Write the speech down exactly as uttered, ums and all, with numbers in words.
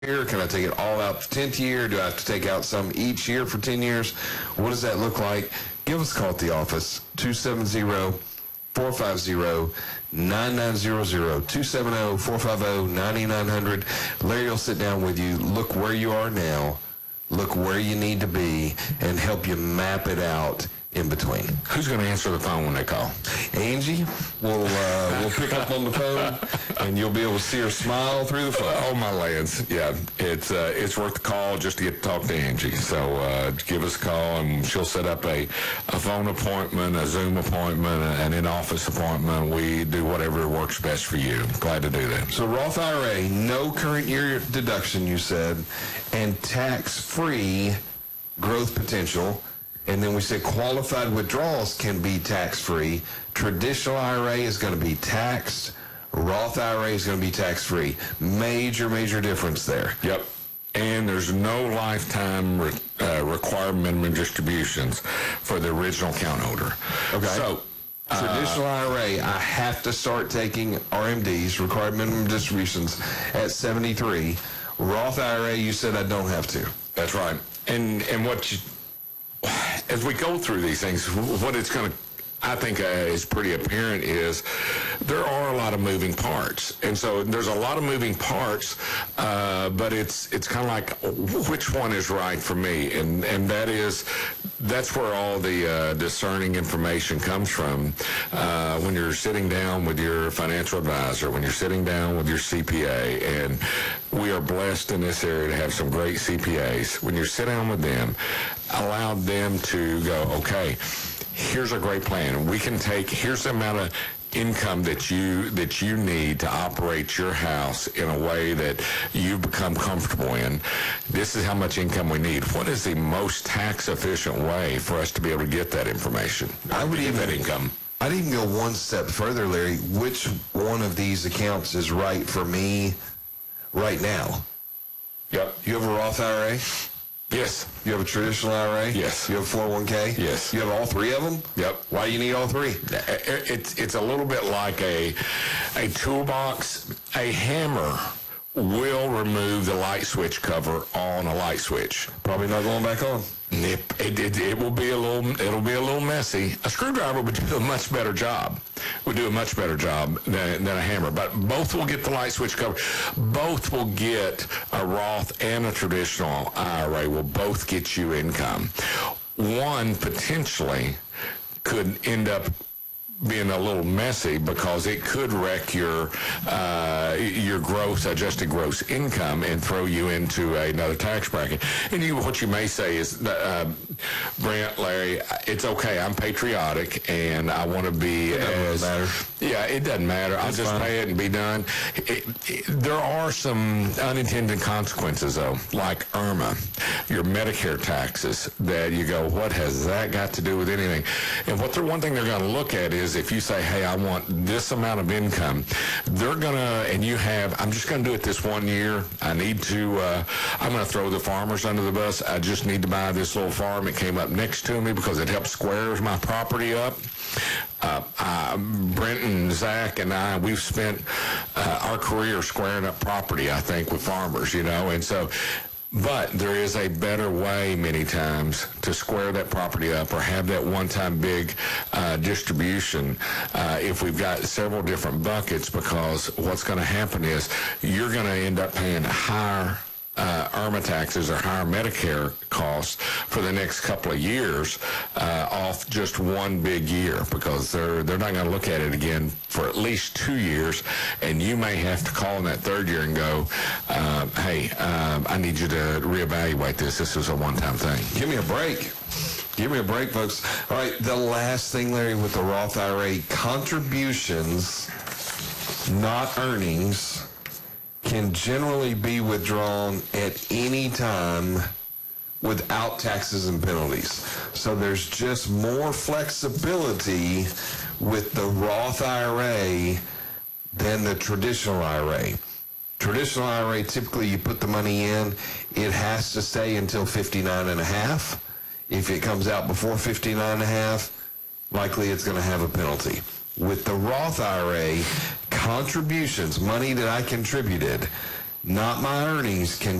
year? Can I take it all out for tenth year? Do I have to take out some each year for ten years? What does that look like? Give us a call at the office, two seven zero, four five zero, nine nine zero zero, two seven zero, four five zero, nine nine zero zero. Larry will sit down with you, look where you are now, look where you need to be, and help you map it out in between. Who's going to answer the phone when they call? Angie will uh, will pick up on the phone, and you'll be able to see her smile through the phone. Oh, my lands. Yeah, it's uh, it's worth the call just to get to talk to Angie. So uh, give us a call, and she'll set up a, a phone appointment, a Zoom appointment, an in-office appointment. We do whatever works best for you. Glad to do that. So Roth I R A, no current year deduction, you said, and tax-free growth potential. And then we said qualified withdrawals can be tax-free. Traditional I R A is going to be taxed. Roth I R A is going to be tax-free. Major, major difference there. Yep. And there's no lifetime re- uh, required minimum distributions for the original account holder. Okay. So, traditional I R A, I have to start taking R M Ds, required minimum distributions, at seventy-three. Roth I R A, you said I don't have to. That's right. And and what you, as we go through these things, what it's going to, I think, uh, is pretty apparent is there are a lot of moving parts. And so there's a lot of moving parts, uh, but it's it's kind of like, which one is right for me? And and that is, that's where all the uh, discerning information comes from. Uh, when you're sitting down with your financial advisor, when you're sitting down with your C P A, and we are blessed in this area to have some great C P As. When you sit down with them, allow them to go, okay, here's a great plan. We can take, here's the amount of income that you that you need to operate your house in a way that you've become comfortable in. This is how much income we need. What is the most tax efficient way for us to be able to get that information? I would get even, that income. I'd even go one step further, Larry. Which one of these accounts is right for me right now? Yep. You have a Roth I R A? Yes. You have a traditional I R A? Yes. You have a four oh one k? Yes. You have all three of them? Yep. Why do you need all three? It's it's a little bit like a a toolbox. A hammer will remove the light switch cover on a light switch. Probably not going back on. It, it, it, it will be a little it'll be a little messy. A screwdriver would do a much better job. Would do a much better job than, than a hammer. But both will get the light switch cover. Both will get a Roth and a traditional I R A. Will both get you income. One potentially could end up being a little messy because it could wreck your uh, your gross adjusted gross income and throw you into another tax bracket. And you, what you may say is, uh, Brent, Larry, it's okay. I'm patriotic and I want to be it as matter. Yeah, it doesn't matter. I'll That's just fine. pay it and be done. It, it, there are some unintended consequences though, like IRMA, your Medicare taxes. That you go, what has that got to do with anything? And what they're one thing they're going to look at is, if you say, hey, I want this amount of income, they're going to, and you have, I'm just going to do it this one year. I need to, uh, I'm going to throw the farmers under the bus. I just need to buy this little farm. It came up next to me because it helps squares my property up. Uh, uh, Brent and Zach and I, we've spent uh, our career squaring up property, I think, with farmers, you know, and so, but there is a better way many times to square that property up or have that one-time big uh, distribution uh, if we've got several different buckets, because what's going to happen is you're going to end up paying higher uh, IRMA taxes or higher Medicare costs for the next couple of years uh, off just one big year, because they're they're not going to look at it again for at least two years, and you may have to call in that third year and go, uh, hey, um, I need you to reevaluate this. This is a one-time thing. Give me a break. Give me a break, folks. All right, the last thing, Larry, with the Roth I R A, contributions, not earnings, can generally be withdrawn at any time without taxes and penalties. So there's just more flexibility with the Roth I R A than the traditional I R A. Traditional I R A, typically you put the money in, it has to stay until fifty-nine and a half. If it comes out before fifty-nine and a half, likely it's going to have a penalty. With the Roth I R A, contributions, money that I contributed, not my earnings, can